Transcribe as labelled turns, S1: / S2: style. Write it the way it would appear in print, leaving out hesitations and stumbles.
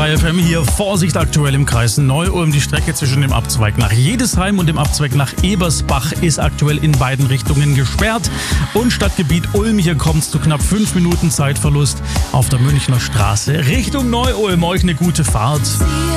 S1: 3 FM hier. Vorsicht aktuell im Kreis Neu-Ulm. Die Strecke zwischen dem Abzweig nach Jedesheim und dem Abzweig nach Ebersbach ist aktuell in beiden Richtungen gesperrt. Und Stadtgebiet Ulm, hier kommt es zu knapp 5 Minuten Zeitverlust auf der Münchner Straße Richtung Neu-Ulm. Euch eine gute Fahrt.